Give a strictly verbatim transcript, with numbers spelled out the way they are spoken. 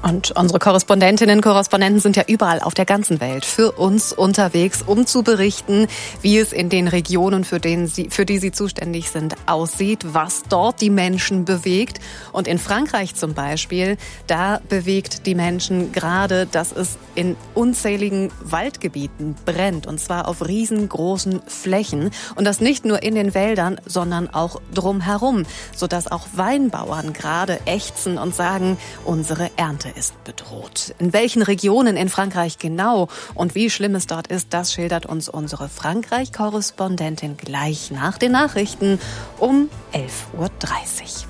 Und unsere Korrespondentinnen und Korrespondenten sind ja überall auf der ganzen Welt für uns unterwegs, um zu berichten, wie es in den Regionen, für, denen sie, für die sie zuständig sind, aussieht, was dort die Menschen bewegt. Und in Frankreich zum Beispiel, da bewegt die Menschen gerade, dass es in unzähligen Waldgebieten brennt, und zwar auf riesengroßen Flächen. Und das nicht nur in den Wäldern, sondern auch drumherum, sodass auch Weinbauern gerade ächzen und sagen, unsere Ernte ist bedroht. In welchen Regionen in Frankreich genau und wie schlimm es dort ist, das schildert uns unsere Frankreich-Korrespondentin gleich nach den Nachrichten um elf Uhr dreißig.